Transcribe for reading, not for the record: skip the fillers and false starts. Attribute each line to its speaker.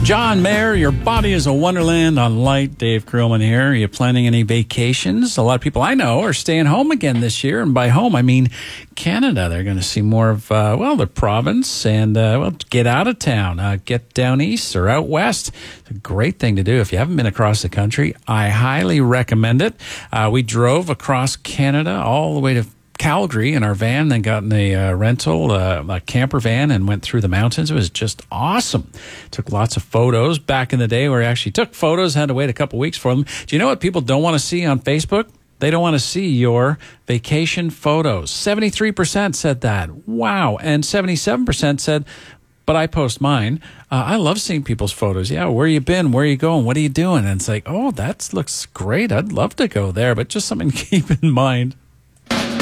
Speaker 1: John Mayer, your body is a wonderland on Light. Dave Krillman here. Are you planning any vacations? A lot of people I know are staying home again this year. And by home, I mean Canada. They're going to see more of, the province and, get out of town. Get down east or out west. It's a great thing to do. If you haven't been across the country, I highly recommend it. We drove across Canada all the way to Calgary in our van, then got in a rental, a camper van, and went through the mountains. It was just awesome. Took lots of photos. Back in the day where I actually took photos, had to wait a couple weeks for them. Do you know what people don't want to see on Facebook? They don't want to see your vacation photos. 73% said that. Wow. And 77% said, but I post mine. I love seeing people's photos. Yeah, where you been? Where you going? What are you doing? And it's like, oh, that looks great. I'd love to go there, but just something to keep in mind.